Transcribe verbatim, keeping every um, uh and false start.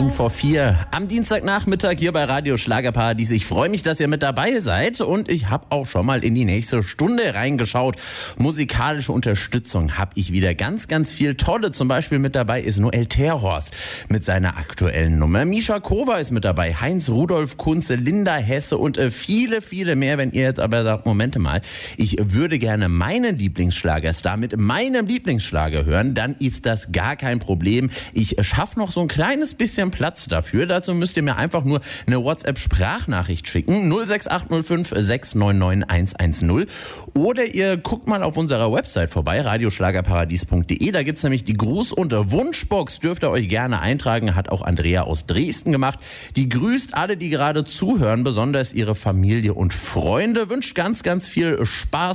Zehn vor vier am Dienstagnachmittag hier bei Radio Schlagerparadies. Ich freue mich, dass ihr mit dabei seid und ich habe auch schon mal in die nächste Stunde reingeschaut. Musikalische Unterstützung habe ich wieder ganz, ganz viel tolle. Zum Beispiel mit dabei ist Noel Terhorst mit seiner aktuellen Nummer. Misha Kova ist mit dabei, Heinz Rudolf Kunze, Linda Hesse und äh, viele, viele mehr. Wenn ihr jetzt aber sagt, Momente mal, ich würde gerne meinen Lieblingsschlagerstar mit meinem Lieblingsschlager hören, dann ist das gar kein Problem. Ich schaffe noch so ein kleines bisschen Platz dafür. Dazu müsst ihr mir einfach nur eine WhatsApp-Sprachnachricht schicken. null sechs acht null fünf sechs neun neun eins eins null. Oder ihr guckt mal auf unserer Website vorbei, radioschlagerparadies punkt de. Da gibt's nämlich die Gruß- und Wunschbox. Dürft ihr euch gerne eintragen. Hat auch Andrea aus Dresden gemacht. Die grüßt alle, die gerade zuhören, besonders ihre Familie und Freunde. Wünscht ganz, ganz viel Spaß